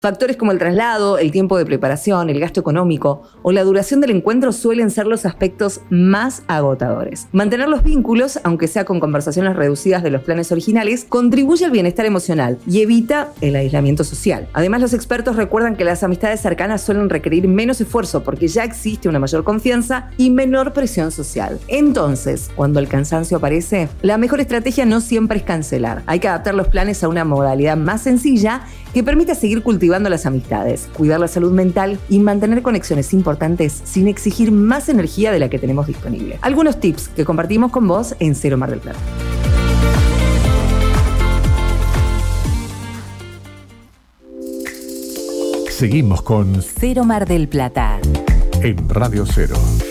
Factores como el traslado, el tiempo de preparación, el gasto económico o la duración del encuentro suelen ser los aspectos más agotadores. Mantener los vínculos, aunque sea con conversaciones reducidas de los planes originales, contribuye al bienestar emocional y evita el aislamiento social. Además, los expertos recuerdan que las amistades cercanas suelen requerir menos esfuerzo porque ya existe una mayor confianza y menor presión social. Entonces, cuando el cansancio aparece, la mejor estrategia no siempre es cancelar. Hay que adaptar los planes a una modalidad más sencilla que permita seguir cultivando las amistades, cuidar la salud mental y mantener conexiones importantes sin exigir más energía de la que tenemos disponible. Algunos tips que compartimos con vos en Cero Mar del Plata. Seguimos con Cero Mar del Plata en Radio Cero.